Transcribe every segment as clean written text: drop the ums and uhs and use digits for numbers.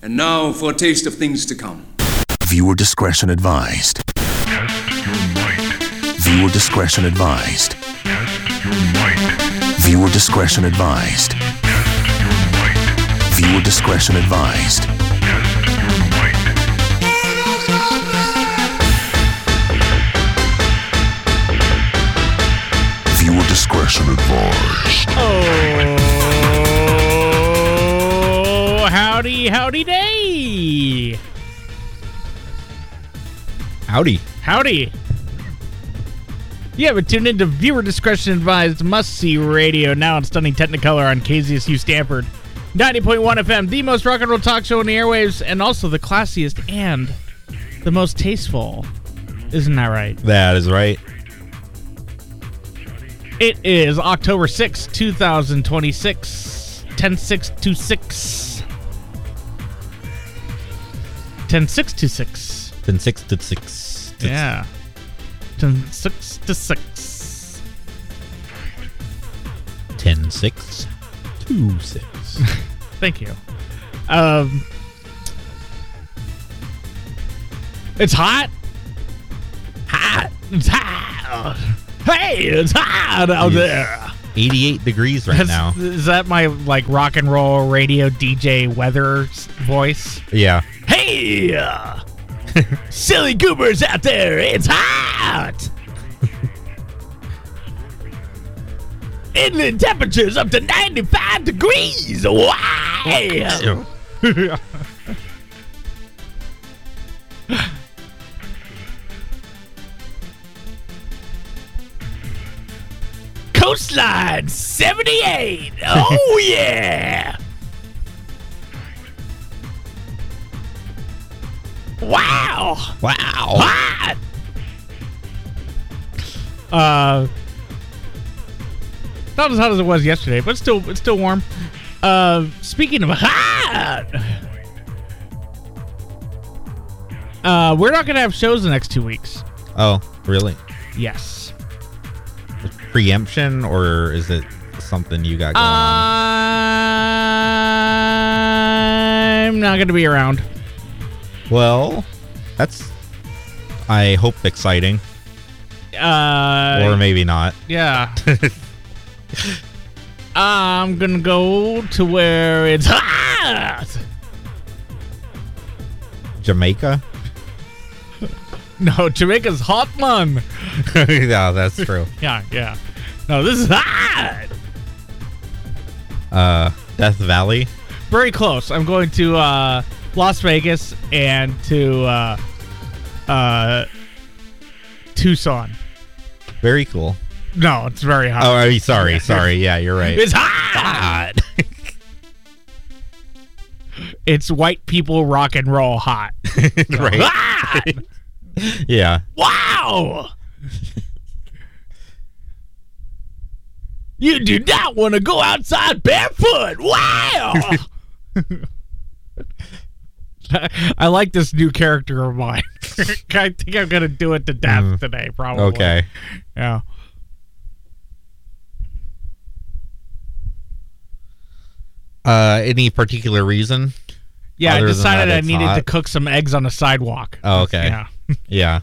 And now for a taste of things to come. Viewer discretion advised. Test your might. Viewer discretion advised. Test your might. Viewer discretion advised. Test your might. Viewer discretion advised. Test your might. Viewer discretion advised. Oh, howdy day. Howdy. You haven't tuned into Viewer Discretion Advised Must-See Radio, now on Stunning Technicolor on KZSU Stanford. 90.1 FM, the most rock and roll talk show on the airwaves, and also the classiest and the most tasteful. Isn't that right? That is right. It is October 6, 2026, 10626. 10626. 10626. Yeah. 10626. 10626. Thank you. It's hot. It's hot. Hey, it's hot out there. 88 degrees right now. Is that my like rock and roll radio DJ weather voice? Yeah. Hey, silly goobers out there, it's hot. Inland temperatures up to 95 degrees. Wow. Coastline 78. Oh, yeah. Wow. Hot. Not as hot as it was yesterday, but it's still warm. Speaking of hot, we're not gonna have shows the next 2 weeks. Oh, really? Yes. Preemption, or is it something you got going on? I'm not gonna be around. Well, that's, I hope, exciting. Or maybe not. Yeah. I'm gonna go to where it's hot. Jamaica? No, Jamaica's hot, man. Yeah, that's true. Yeah. No, this is hot. Death Valley? Very close. I'm going to Las Vegas and to Tucson. Very cool. No, it's very hot. Oh, sorry. Yeah, you're right. It's hot. It's white people rock and roll hot. Right. Hot. Yeah. Wow. You do not want to go outside barefoot. Wow. I like this new character of mine. I think I'm going to do it to death today, probably. Okay. Yeah. Any particular reason? Yeah, I Other than decided that, I it's needed hot? to cook some eggs on the sidewalk. Oh, okay. Yeah. Yeah.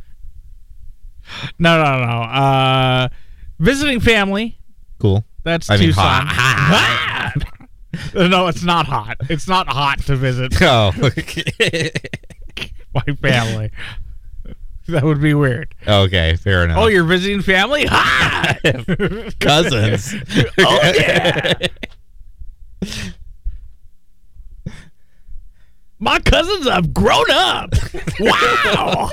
No. Visiting family. Cool. That's I mean, Tucson. hot. No, it's not hot. It's not hot to visit Oh. my family. That would be weird. Okay, fair enough. Oh, you're visiting family? Hot! Cousins. Oh, yeah. My cousins have grown up. Wow.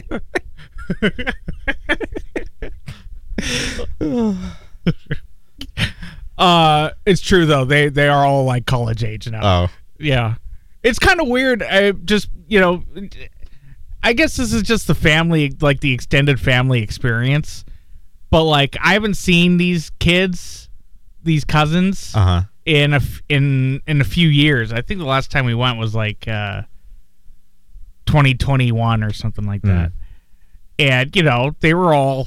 It's true though. They are all like college age now. Oh. Yeah. It's kind of weird. I guess this is just the family, like the extended family experience. But like I haven't seen these kids, these cousins, in a few years. I think the last time we went was like 2021 or something like that. And they were all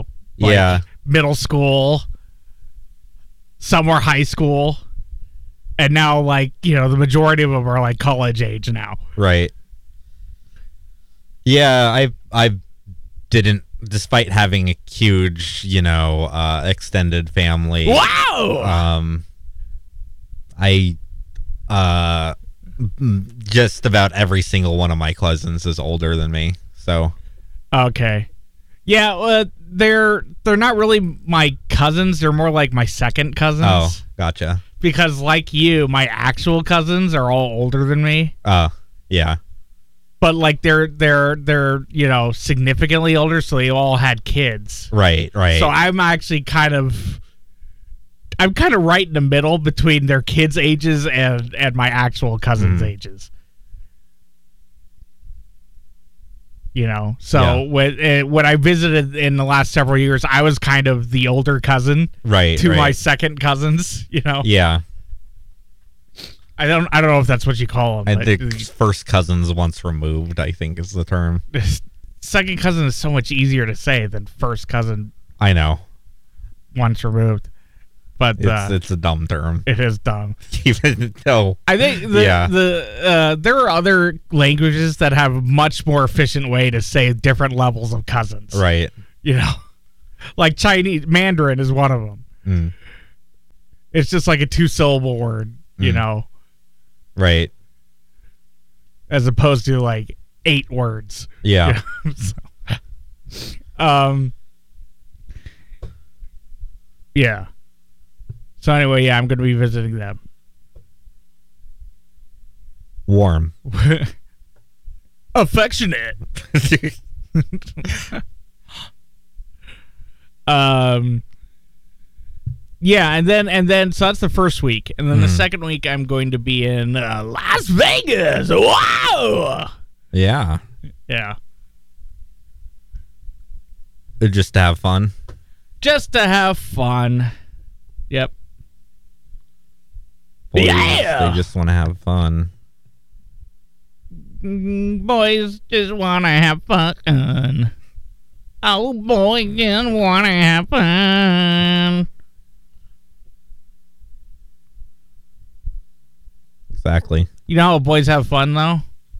Yeah. middle school, some were high school. And now, like, you know, the majority of them are like college age now. Right. Yeah, I didn't, despite having a huge, you know, extended family. Wow! Just about every single one of my cousins is older than me. So, Okay. Yeah, they're not really my cousins. They're more like my second cousins. oh, gotcha. Because like you, my actual cousins are all older than me. Yeah. But like they're you know, significantly older, so they all had kids. Right. So I'm actually kind of right in the middle between their kids' ages and my actual cousins' ages. You know, so when I visited in the last several years, I was kind of the older cousin to my second cousins. You know, Yeah. I don't know if that's what you call them. I think first cousins once removed, I think is the term. Second cousin is so much easier to say than first cousin I know. once removed. But It's a dumb term. it is dumb. Even though. I think there are other languages that have a much more efficient way to say different levels of cousins. Right. You know, like Chinese Mandarin is one of them. Mm. It's just like a 2-syllable word, you know, Right. as opposed to like 8 words. Yeah. Yeah. So anyway, yeah, I'm going to be visiting them. Warm. Affectionate. Yeah, and then so that's the first week, and then the second week I'm going to be in Las Vegas. Wow. Yeah. Yeah. Just to have fun. Just to have fun. Yep. Boys, Yeah! They just want to have fun. Boys just want to have fun. Oh, boy, just want to have fun. Exactly. You know how boys have fun, though?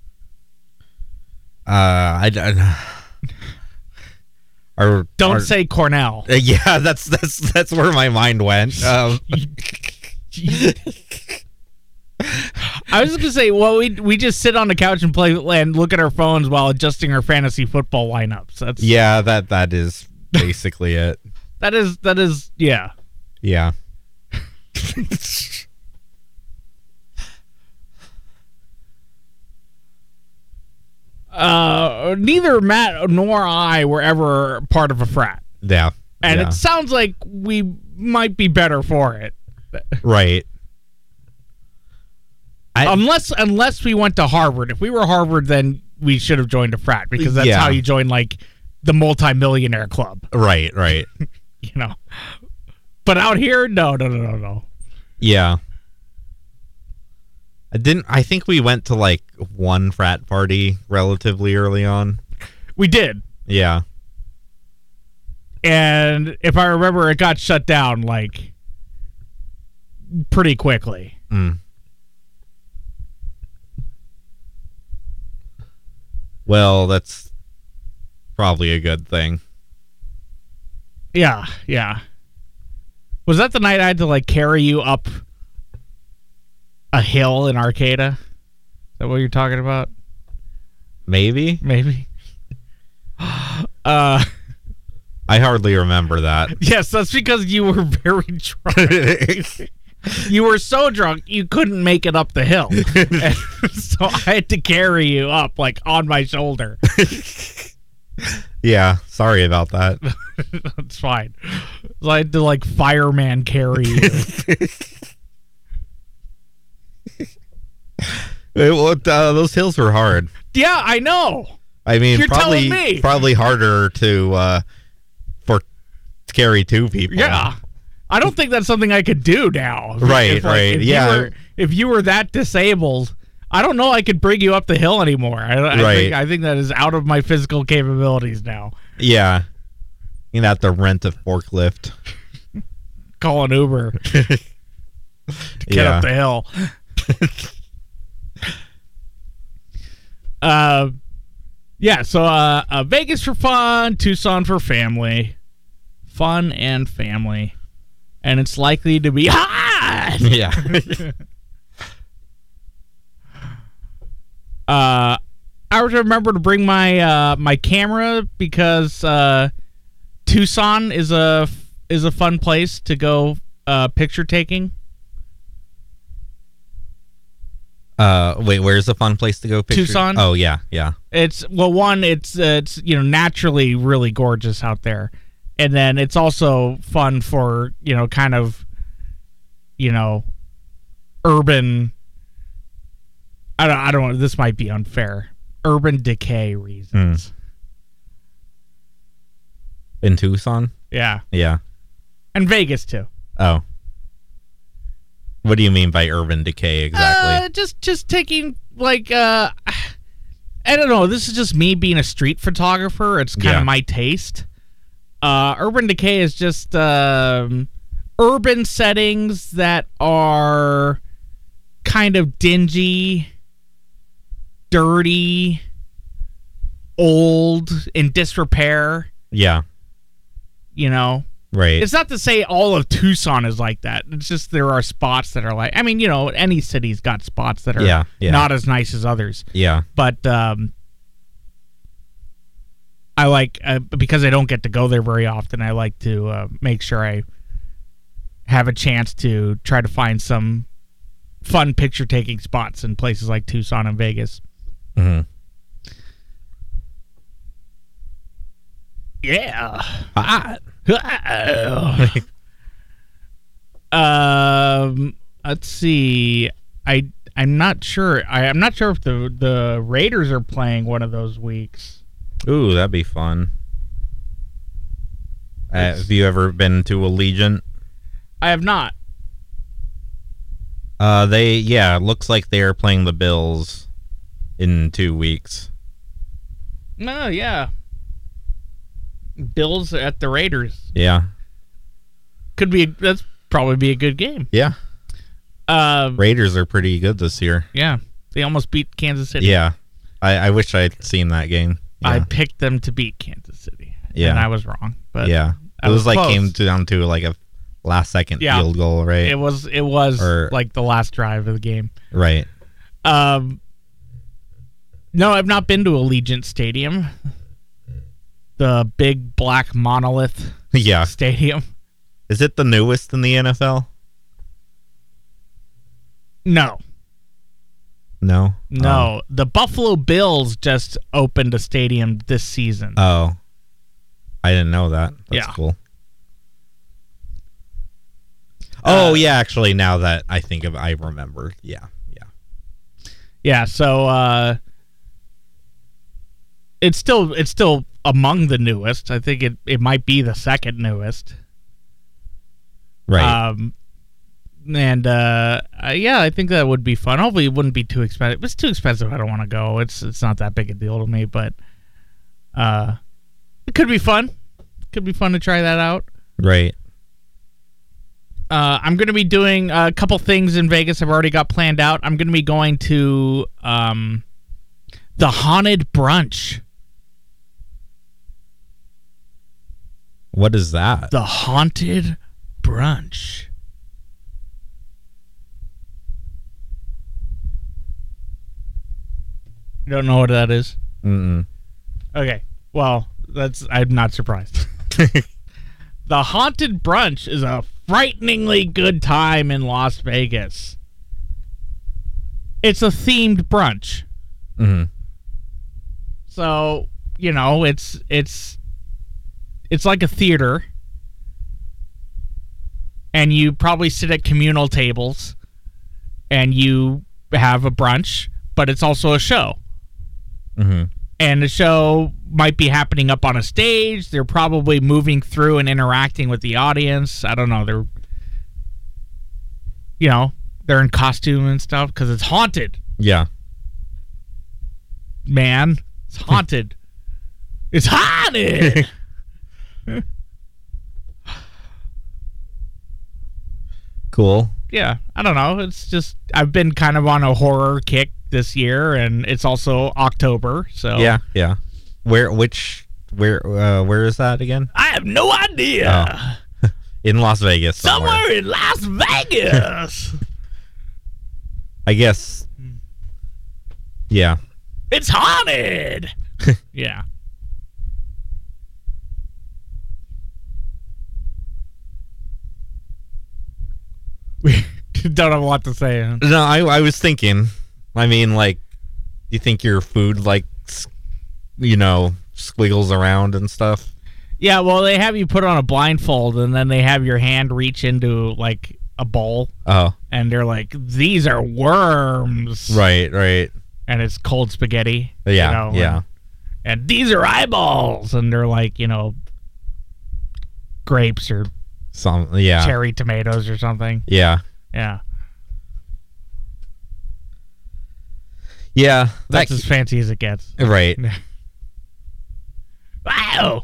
Don't say Cornell. Yeah, that's where my mind went. I was just gonna say, well, we just sit on the couch and play and look at our phones while adjusting our fantasy football lineups. That's Yeah, that is basically it. that is yeah. Yeah. Neither Matt nor I were ever part of a frat, Yeah. and yeah. it sounds like we might be better for it, Right. unless we went to Harvard. If we were Harvard, then we should have joined a frat because that's Yeah. how you join like the multi-millionaire club, Right. you know. But out here, no. Yeah. I think we went to like one frat party relatively early on. We did. Yeah. And if I remember, it got shut down like pretty quickly. Mm. Well, that's probably a good thing. Yeah. Was that the night I had to like carry you up a hill in Arcata? Is that what you're talking about? Maybe. I hardly remember that. Yes, that's because you were very drunk. You were so drunk you couldn't make it up the hill. And so I had to carry you up like on my shoulder. Yeah, sorry about that. It's fine. So I had to like fireman carry you. Those hills were hard. Yeah, I know. I mean, You're telling me. probably harder to carry 2 people. Yeah. I don't think that's something I could do now. Right. Yeah. If you were that disabled, I don't know I could bring you up the hill anymore. I think that is out of my physical capabilities now. Yeah. You'd have to rent a forklift. Call an Uber. to get up the hill. So Vegas for fun, Tucson for family. Fun and family. And it's likely to be hot! Yeah. I always remember to bring my my camera because Tucson is a fun place to go picture taking. Wait, where's the fun place to go picture? Tucson. Oh, yeah. It's naturally really gorgeous out there. And then it's also fun for, kind of, urban, I don't know, this might be unfair. Urban decay reasons. In Tucson? Yeah. Yeah. And Vegas too. Oh. What do you mean by urban decay exactly? Just taking I don't know, this is just me being a street photographer. It's kind of my taste. Urban decay is just urban settings that are kind of dingy, dirty, old, in disrepair. Yeah. Right. It's not to say all of Tucson is like that. It's just there are spots that are like, any city's got spots that are not as nice as others. Yeah. But I like, because I don't get to go there very often, I like to make sure I have a chance to try to find some fun picture-taking spots in places like Tucson and Vegas. Mm-hmm. Yeah. Hot. Let's see. I'm not sure. I'm not sure if the Raiders are playing one of those weeks. Ooh, that'd be fun. Have you ever been to Allegiant? I have not. Looks like they are playing the Bills in 2 weeks. No, yeah. Bills at the Raiders. Yeah. That's probably be a good game. Yeah. Raiders are pretty good this year. Yeah. They almost beat Kansas City. Yeah. I wish I'd seen that game. Yeah. I picked them to beat Kansas City. Yeah. And I was wrong. But yeah. It was like close. Came down to like a last second field goal, right? It was like the last drive of the game. Right. No, I've not been to Allegiant Stadium. The big black monolith stadium. Is it the newest in the NFL? No. No? No. The Buffalo Bills just opened a stadium this season. Oh. I didn't know that. That's cool. Oh, yeah, actually, now that I think of I remember. Yeah. Yeah, so it's still among the newest. I think it might be the second newest. Right. I think that would be fun. Hopefully it wouldn't be too expensive. If it's too expensive, I don't want to go. It's not that big a deal to me, but it could be fun. Could be fun to try that out. Right. I'm going to be doing a couple things in Vegas I've already got planned out. I'm going to be going to the Haunted Brunch. What is that? The Haunted Brunch. You don't know what that is? Mm-mm. Okay. Well, I'm not surprised. The Haunted Brunch is a frighteningly good time in Las Vegas. It's a themed brunch. Mm-hmm. So, it's like a theater. And you probably sit at communal tables and you have a brunch, but it's also a show. Mm-hmm. And the show might be happening up on a stage. They're probably moving through and interacting with the audience. I don't know. They're in costume and stuff because it's haunted. Yeah. Man, it's haunted. It's haunted. Cool. yeah, I don't know. It's just I've been kind of on a horror kick this year, and it's also October, so Yeah. Where is that again? I have no idea. Oh. In Las Vegas. Somewhere in Las Vegas. I guess. Yeah. It's haunted. Yeah. We don't have a lot to say. Huh? No, I was thinking. I mean, like, you think your food, like, squiggles around and stuff? Yeah, well, they have you put on a blindfold, and then they have your hand reach into, like, a bowl. Oh. And they're like, these are worms. Right. And it's cold spaghetti. Yeah, yeah. And these are eyeballs. And they're like, grapes or cherry tomatoes or something. Yeah. Yeah. Yeah. That's as fancy as it gets. Right. Wow.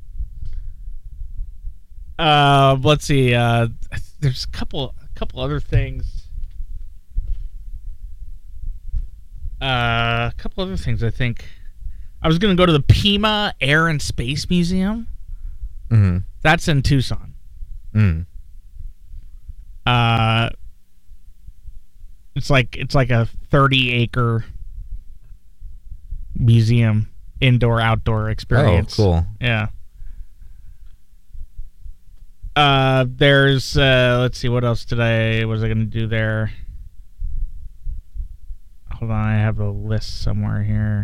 Let's see. There's a couple other things. A couple other things. I think I was gonna go to the Pima Air and Space Museum. Mm-hmm. That's in Tucson. Mm. It's like a 30-acre museum, indoor-outdoor experience. Oh, cool. Yeah. There's let's see, what else was I gonna do there? Hold on, I have a list somewhere here.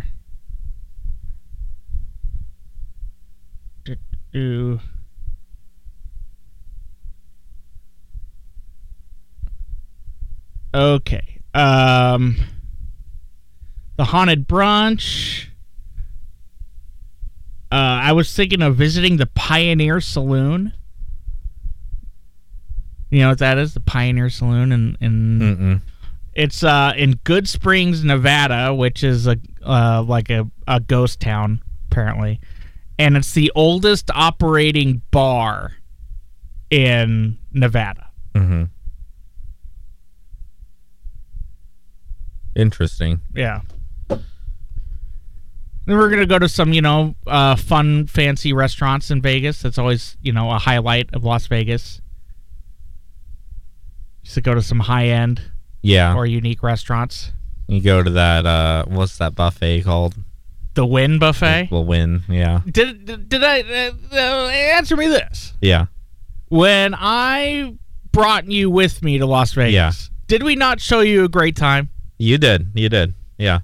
Okay. The Haunted Brunch. I was thinking of visiting the Pioneer Saloon. You know what that is? The Pioneer Saloon in it's in Good Springs, Nevada, which is like a ghost town apparently, and it's the oldest operating bar in Nevada. Mm-hmm. Interesting. Yeah. Then we're gonna go to some, fun, fancy restaurants in Vegas. That's always, a highlight of Las Vegas. Just to go to some high-end, or unique restaurants. You go to that. What's that buffet called? The Wynn buffet. The Wynn. Yeah. Did I answer me this? Yeah. When I brought you with me to Las Vegas, did we not show you a great time? You did. Yeah.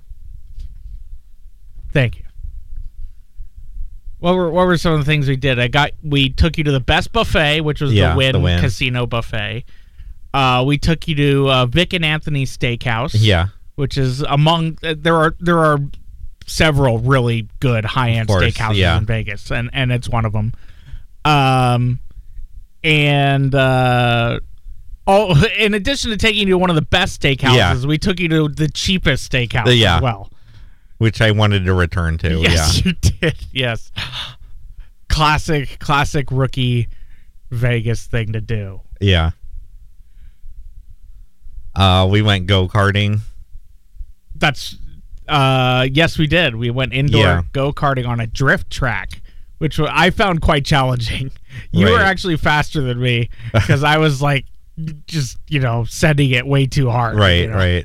Thank you. What were some of the things we did? We took you to the best buffet, which was the Wynn Casino buffet. We took you to Vic and Anthony's Steakhouse. Yeah. Which is among there are several really good high-end steakhouses in Vegas, and it's one of them. In addition to taking you to one of the best steakhouses, we took you to the cheapest steakhouse as well. Which I wanted to return to. Yes, you did. Yes. Classic rookie Vegas thing to do. Yeah. We went go-karting. That's yes, we did. We went indoor go-karting on a drift track, which I found quite challenging. You were actually faster than me because I was like just, sending it way too hard. Right.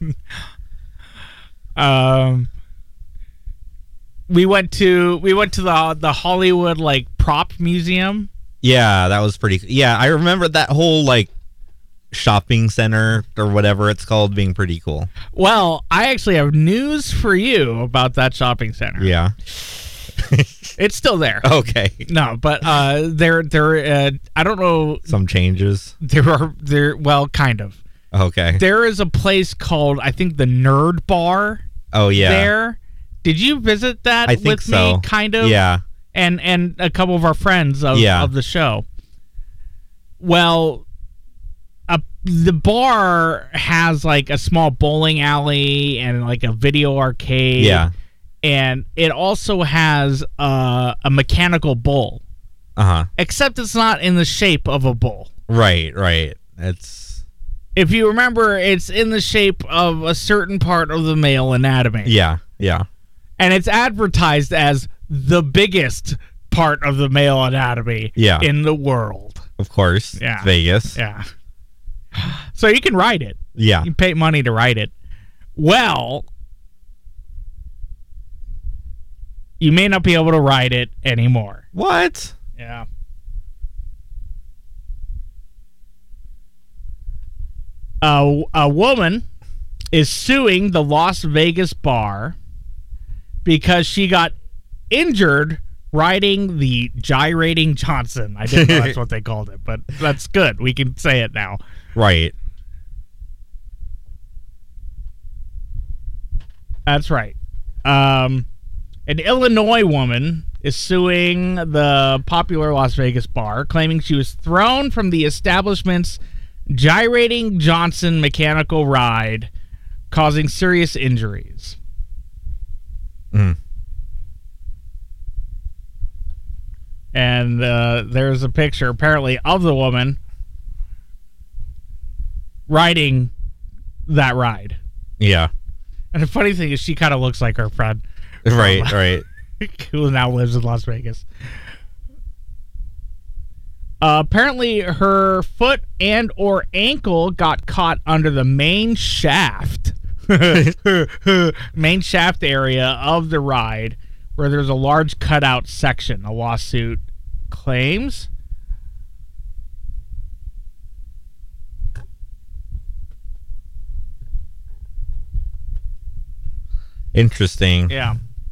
We went to the Hollywood prop museum. Yeah, that was pretty. Yeah, I remember that whole shopping center or whatever it's called being pretty cool. Well, I actually have news for you about that shopping center. Yeah. It's still there. Okay. No, but there I don't know. Some changes. Well, kind of. Okay. There is a place called, I think, the Nerd Bar. Oh yeah. There. Did you visit that with me? Kind of. Yeah. And a couple of our friends of the show. Well, the bar has a small bowling alley and a video arcade. Yeah. And it also has a mechanical bull. Uh-huh. Except it's not in the shape of a bull. Right. If you remember, it's in the shape of a certain part of the male anatomy. Yeah. And it's advertised as the biggest part of the male anatomy in the world. Of course. Yeah. It's Vegas. Yeah. So you can ride it. Yeah. You pay money to ride it. Well, you may not be able to ride it anymore. What? Yeah. A woman is suing the Las Vegas bar because she got injured riding the gyrating Johnson. I didn't know that's what they called it, but that's good. We can say it now. Right. That's right. An Illinois woman is suing the popular Las Vegas bar, claiming she was thrown from the establishment's gyrating Johnson mechanical ride, causing serious injuries. And there's a picture, apparently, of the woman riding that ride. Yeah. And the funny thing is, she kind of looks like her friend. Right. Who now lives in Las Vegas. Apparently, her foot and or ankle got caught under the main shaft. Main shaft area of the ride, where there's a large cutout section, a lawsuit claims. Interesting. Yeah.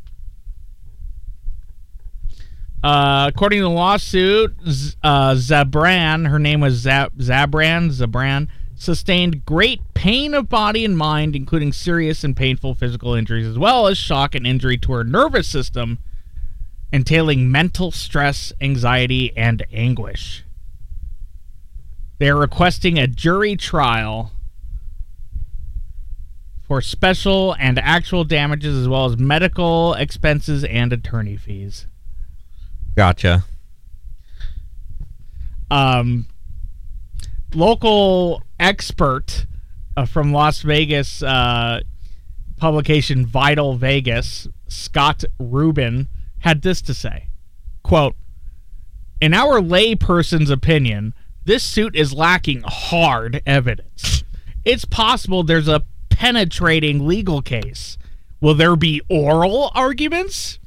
According to the lawsuit, Zabran, her name was Zabran, sustained great pain of body and mind, including serious and painful physical injuries, as well as shock and injury to her nervous system, entailing mental stress, anxiety, and anguish. They are requesting a jury trial for special and actual damages, as well as medical expenses and attorney fees. Gotcha. Local expert from Las Vegas publication Vital Vegas, Scott Rubin, had this to say, quote, "In our layperson's opinion, this suit is lacking hard evidence. It's possible there's a penetrating legal case. Will there be oral arguments?"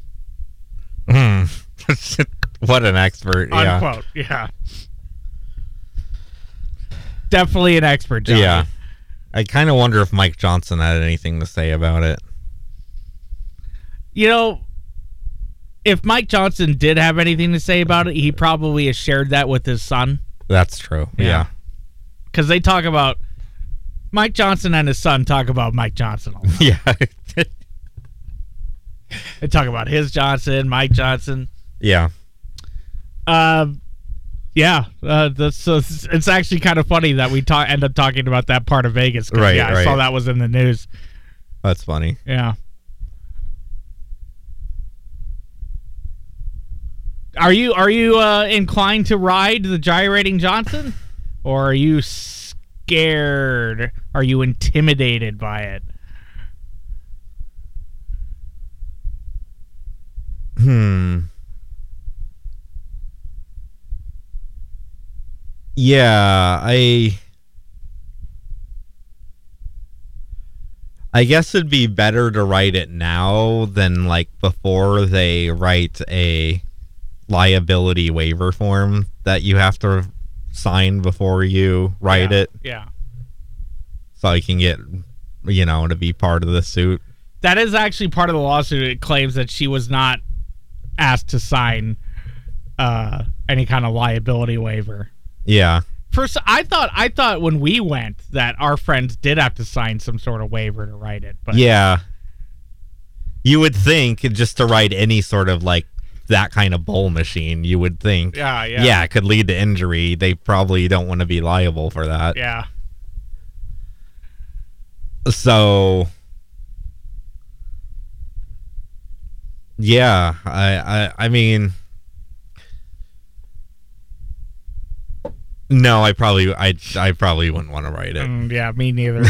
What an expert. Yeah. Unquote. Yeah. Definitely an expert, Johnny. Yeah. I kind of wonder if Mike Johnson had anything to say about it. You know, if Mike Johnson did have anything to say about it, he probably has shared that with his son. That's true. Yeah. Because they talk about Mike Johnson and his son talk about Mike Johnson a lot. Yeah. They talk about his Johnson, Mike Johnson. Yeah. It's actually kind of funny that we end up talking about that part of Vegas. Right, yeah, I right. saw that was in the news. That's funny. Yeah. Are you inclined to ride the gyrating Johnson, or are you scared? Are you intimidated by it? Yeah, I guess it'd be better to write it now than like before they write a liability waiver form that you have to sign before you write it. Yeah. So you can get, to be part of the suit. That is actually part of the lawsuit. It claims that she was not asked to sign any kind of liability waiver. Yeah. First, I thought when we went that our friends did have to sign some sort of waiver to write it. But yeah. You would think just to write any sort of like that kind of bowl machine, you would think. Yeah. Yeah, it could lead to injury. They probably don't want to be liable for that. Yeah. So yeah, I mean, No, I probably wouldn't want to ride it. Yeah, me neither.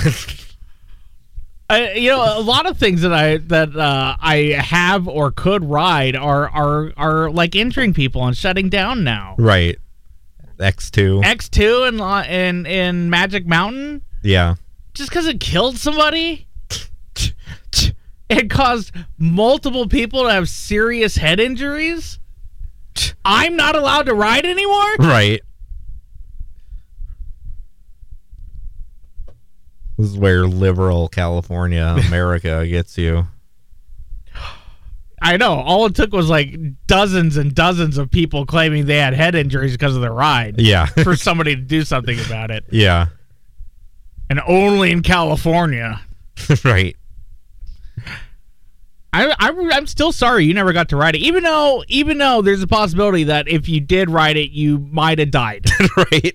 A lot of things that I have or could ride are like injuring people and shutting down now. Right. X2. X2 in Magic Mountain. Yeah. Just because it killed somebody, it caused multiple people to have serious head injuries. I'm not allowed to ride anymore? Right. This is where liberal California, America gets you. I know. All it took was like dozens and dozens of people claiming they had head injuries because of the ride. Yeah. For somebody to do something about it. Yeah. And only in California. Right. I'm still sorry you never got to ride it. Even though there's a possibility that if you did ride it, you might have died. Right.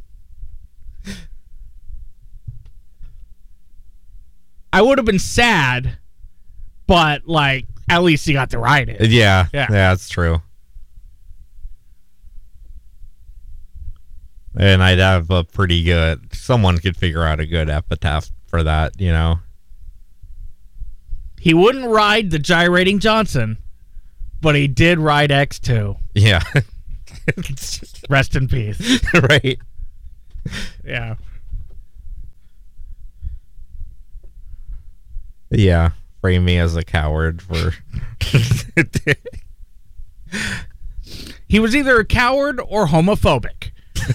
I would have been sad, but like at least you got to ride it. Yeah. Yeah. Yeah, that's true. And I'd have a pretty good, someone could figure out a good epitaph for that, you know. He wouldn't ride the gyrating Johnson, but he did ride X2. Yeah. Rest in peace. Right. Yeah. Yeah. Frame me as a coward for. He was either a coward or homophobic.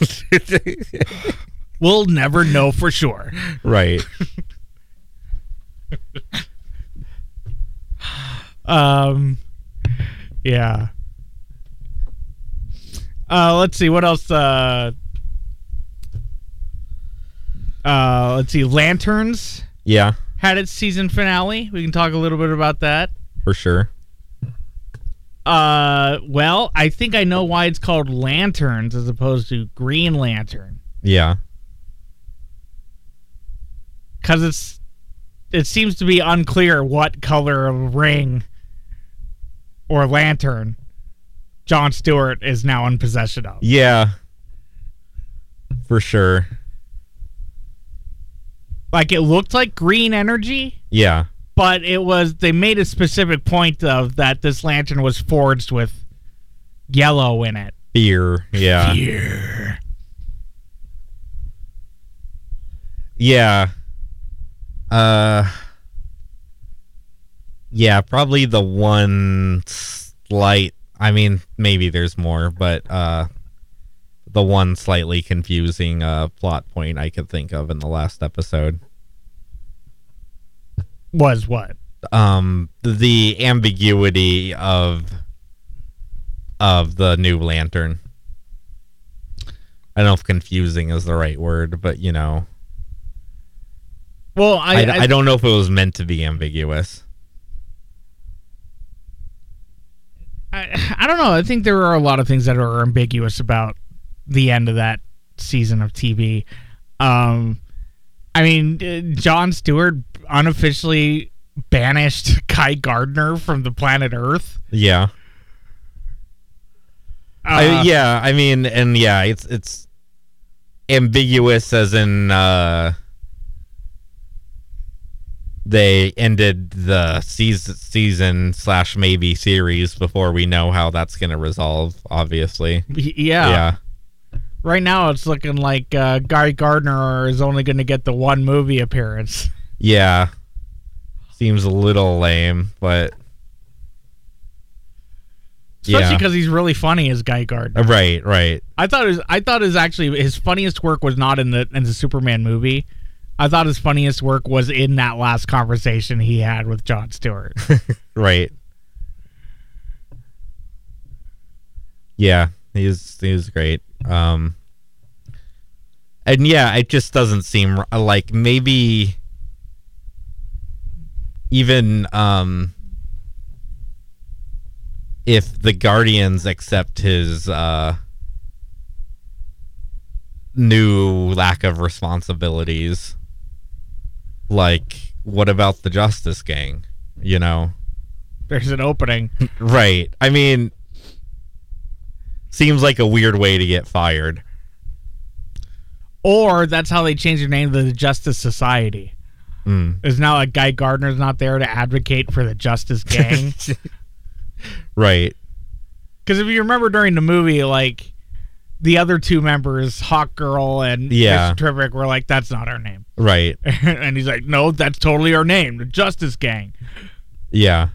We'll never know for sure. Right. Yeah. Let's see what else. Let's see. Lanterns Yeah, had its season finale. We can talk a little bit about that. for sure. Well, I think I know why it's called Lanterns as opposed to Green Lantern. Yeah. Because it seems to be unclear what color of ring or lantern Jon Stewart is now in possession of. Yeah. For sure. Like, it looked like green energy, Yeah. but they made a specific point of that this lantern was forged with yellow in it. Fear. Yeah. Fear. Yeah. Yeah, probably the one slight, I mean, maybe there's more, but the one slightly confusing plot point I could think of in the last episode. Was what? The ambiguity of the new lantern. I don't know if confusing is the right word, but you know. Well, I don't know if it was meant to be ambiguous. I don't know. I think there are a lot of things that are ambiguous about the end of that season of TV. I mean, Jon Stewart unofficially banished Guy Gardner from the planet Earth. Yeah. Yeah, I mean, and yeah, it's ambiguous as in they ended the season / maybe series before we know how that's going to resolve, obviously. Yeah. Yeah. Right now, it's looking like Guy Gardner is only going to get the one movie appearance. Yeah. Seems a little lame, but especially because he's really funny as Guy Gardner. Right. I thought his funniest work was not in the Superman movie. I thought his funniest work was in that last conversation he had with Jon Stewart. Right. Yeah, he was great. And yeah, it just doesn't seem like maybe even if the Guardians accept his new lack of responsibilities, like, what about the Justice Gang? You know? There's an opening. Right. I mean, seems like a weird way to get fired. Or that's how they changed their name to the Justice Society. Is now like Guy Gardner's not there to advocate for the Justice Gang. Right. Because if you remember during the movie, like the other two members, Hawk Girl and Mr. Terrific, were like, "That's not our name." Right. And he's like, "No, that's totally our name, the Justice Gang." Yeah.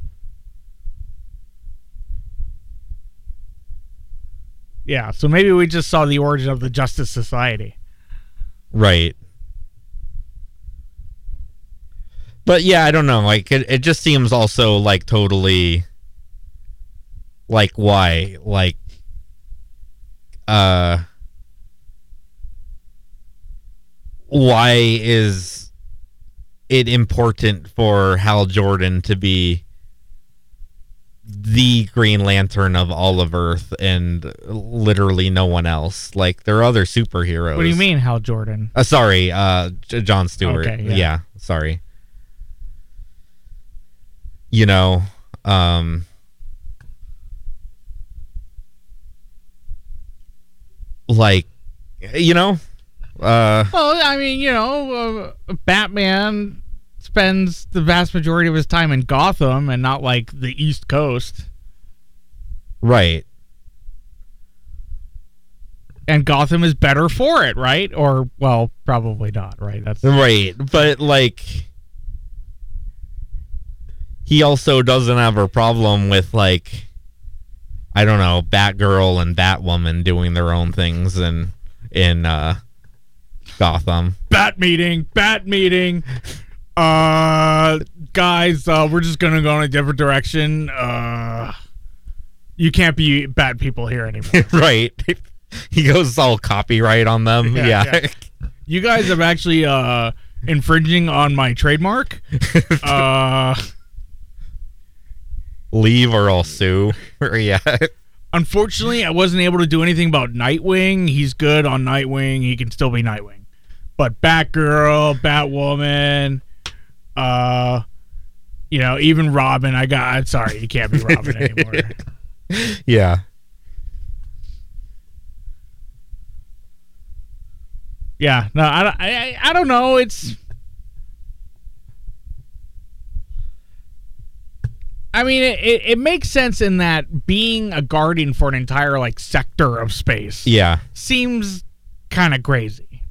Yeah. So maybe we just saw the origin of the Justice Society. Right. But yeah, I don't know. Like it just seems also like totally like why? Like why is it important for Hal Jordan to be the Green Lantern of all of Earth and literally no one else? Like there are other superheroes. What do you mean, Hal Jordan? Sorry, John Stewart. Okay, yeah, sorry. You know, like, you know, well, I mean, you know, Batman spends the vast majority of his time in Gotham and not like the East Coast. Right. And Gotham is better for it, right? Or, well, probably not, right? That's right. But like, he also doesn't have a problem with like, I don't know, Batgirl and Batwoman doing their own things in Gotham. Bat meeting. Guys, we're just gonna go in a different direction. You can't be Bat people here anymore. Right. He goes all copyright on them. Yeah. You guys have actually infringing on my trademark. Leave or I'll sue. Yeah. Unfortunately, I wasn't able to do anything about Nightwing. He's good on Nightwing. He can still be Nightwing. But Batgirl, Batwoman, you know, even Robin, I'm sorry, you can't be Robin anymore. Yeah. Yeah, no, I don't know. It's, I mean, it makes sense in that being a guardian for an entire like sector of space, seems kind of crazy.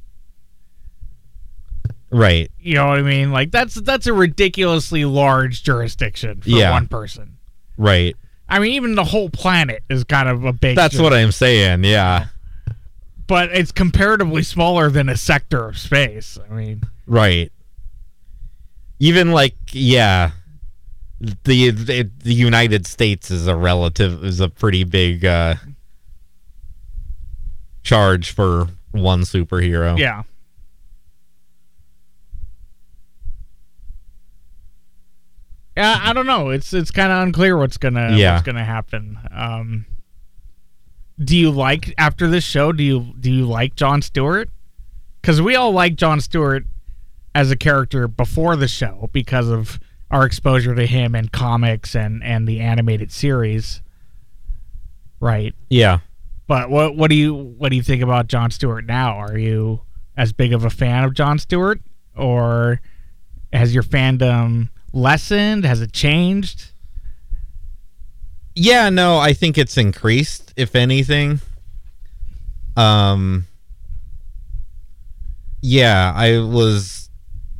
Right. You know what I mean? Like that's a ridiculously large jurisdiction for one person. Right. I mean, even the whole planet is kind of a big. That's what I'm saying. Yeah. But it's comparatively smaller than a sector of space. I mean, right. Even like, yeah, the United States is a pretty big charge for one superhero. Yeah. Yeah, I don't know. It's kind of unclear what's gonna happen. Do you like, after this show, do you like Jon Stewart? Because we all like Jon Stewart as a character before the show because of our exposure to him in comics and the animated series, right? Yeah. But what do you think about Jon Stewart now? Are you as big of a fan of Jon Stewart, or has your fandom lessened? Has it changed? Yeah, no, I think it's increased, if anything. Yeah, I was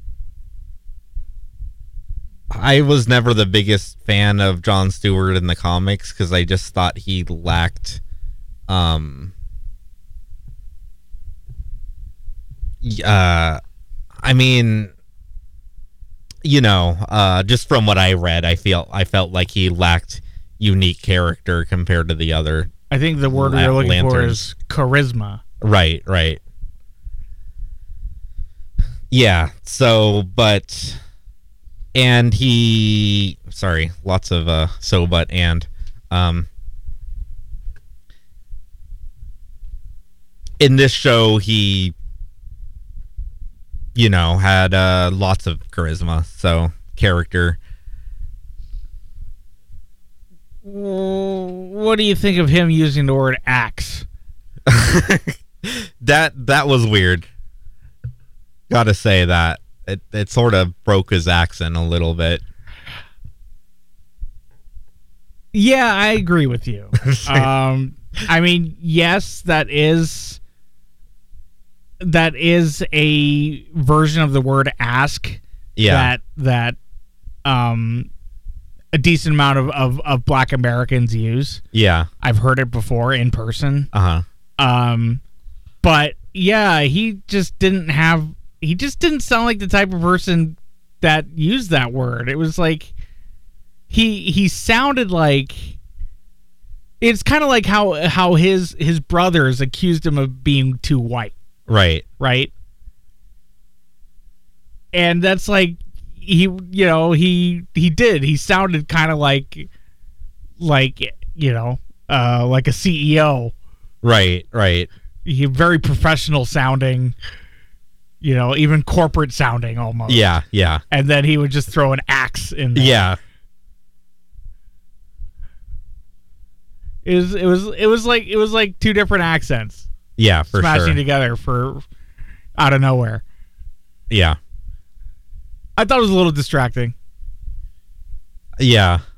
never the biggest fan of Jon Stewart in the comics because I just thought he lacked I mean, you know, just from what I read, I felt like he lacked unique character compared to the other. I think the word you're looking for is charisma. Right. Yeah. So, but, and he, sorry, lots of in this show he, you know, had lots of charisma. So character. What do you think of him using the word axe? That was weird. Gotta say that. It sort of broke his accent a little bit. Yeah, I agree with you. I mean, yes, that is a version of the word ask. Yeah. That a decent amount of Black Americans use. Yeah. I've heard it before in person. Uh-huh. But yeah, he just didn't sound like the type of person that used that word. It was like he sounded like, it's kind of like how his brothers accused him of being too white. Right. And that's like, he sounded kind of like a CEO. Right. He very professional sounding, even corporate sounding almost. Yeah. And then he would just throw an axe in there. Yeah. It was like two different accents Yeah, for smashing sure. together out of nowhere. Yeah. I thought it was a little distracting. Yeah.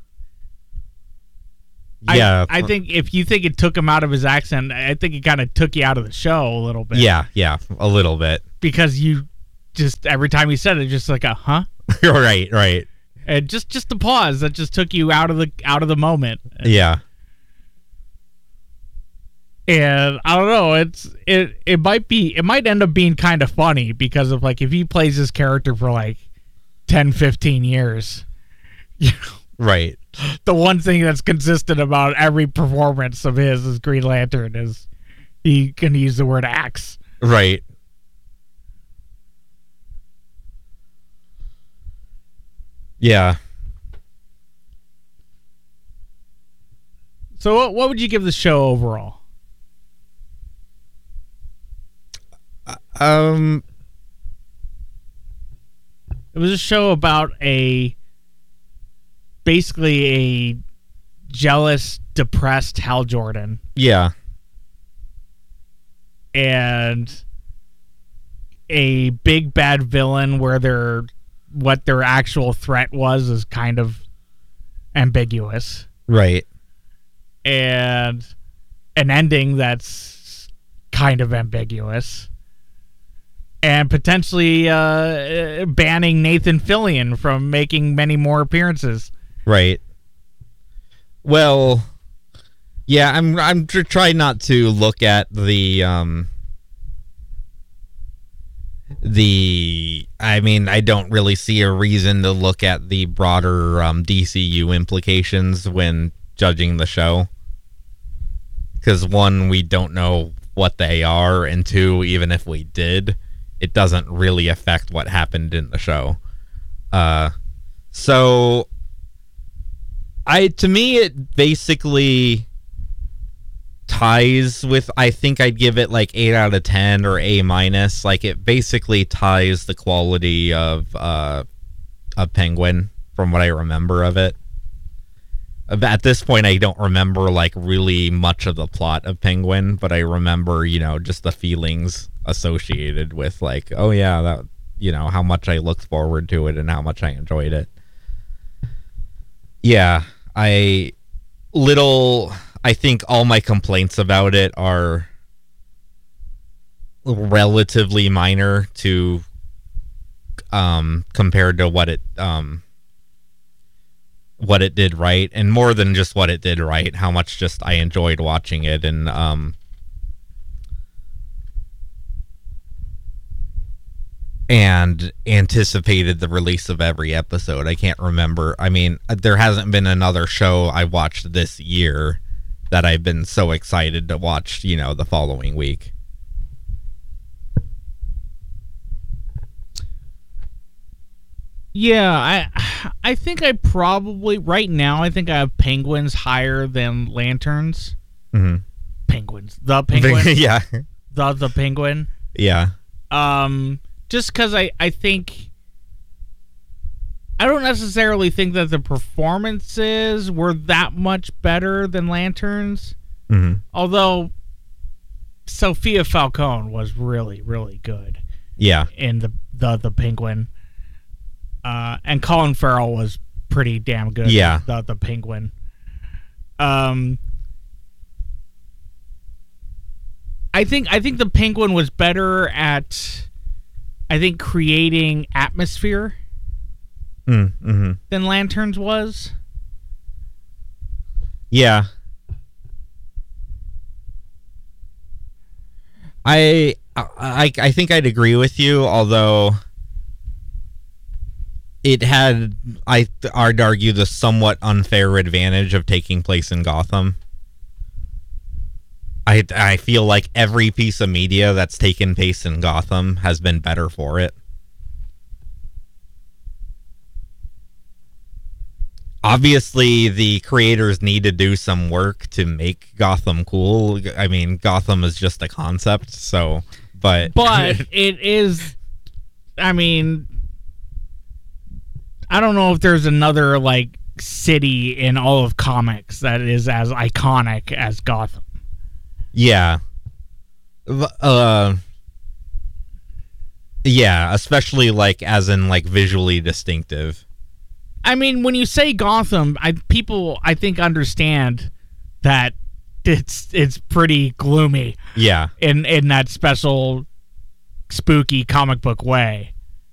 Yeah. I think if you think it took him out of his accent, I think it kind of took you out of the show a little bit. Yeah, a little bit. Because you just, every time he said it, just like a huh? Right. And just the pause that just took you out of the moment. Yeah. And I don't know, it might end up being kind of funny because of like, if he plays this character for like 10, 15 years, Right. the one thing that's consistent about every performance of his as Green Lantern is he can use the word axe. Right. Yeah. So what would you give the show overall? It was a show about basically a jealous, depressed Hal Jordan Yeah. and a big bad villain where what their actual threat was is kind of ambiguous, Right. and an ending that's kind of ambiguous, and potentially banning Nathan Fillion from making many more appearances. Right. Well, yeah, I'm trying not to look at I don't really see a reason to look at the broader DCU implications when judging the show. Because one, we don't know what they are, and two, even if we did, it doesn't really affect what happened in the show. So to me, it basically ties with, I think I'd give it like 8 out of 10 or A-. Like, it basically ties the quality of Penguin from what I remember of it. At this point, I don't remember like really much of the plot of Penguin, but I remember, just the feelings associated with like, oh yeah, that, how much I looked forward to it and how much I enjoyed it. Yeah, I think all my complaints about it are relatively minor to compared to what it did right, and more than just what it did right, how much just I enjoyed watching it, and anticipated the release of every episode. I can't remember. I mean, there hasn't been another show I watched this year that I've been so excited to watch, the following week. Yeah, I think I probably, right now, I think I have Penguins higher than Lanterns. Mm-hmm. Penguins. The Penguin. Yeah. The Penguin. Yeah. Just because I think, I don't necessarily think that the performances were that much better than Lanterns. Mm-hmm. Although Sophia Falcone was really, really good Yeah. in the Penguin. And Colin Farrell was pretty damn good. Yeah. in the Penguin. I think the Penguin was better at, I think, creating atmosphere Mm-hmm. than Lanterns was. Yeah. I think I'd agree with you, although it had, I'd argue, the somewhat unfair advantage of taking place in Gotham. I feel like every piece of media that's taken place in Gotham has been better for it. Obviously, the creators need to do some work to make Gotham cool. I mean, Gotham is just a concept, so, but it is, I mean, I don't know if there's another, like, city in all of comics that is as iconic as Gotham. yeah. Yeah, especially, like, as in, like, visually distinctive. I mean, when you say Gotham, people I think understand that it's pretty gloomy Yeah. in that special spooky comic book way.